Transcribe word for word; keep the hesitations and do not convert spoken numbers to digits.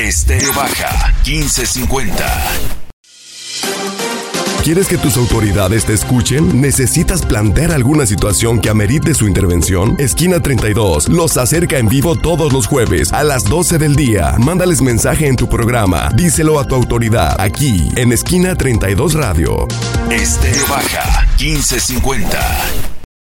Estéreo Baja, quince cincuenta. ¿Quieres que tus autoridades te escuchen? ¿Necesitas plantear alguna situación que amerite su intervención? Esquina treinta y dos los acerca en vivo todos los jueves a las doce del día. Mándales mensaje en tu programa. Díselo a tu autoridad aquí en Esquina treinta y dos Radio. Estéreo Baja, quince cincuenta.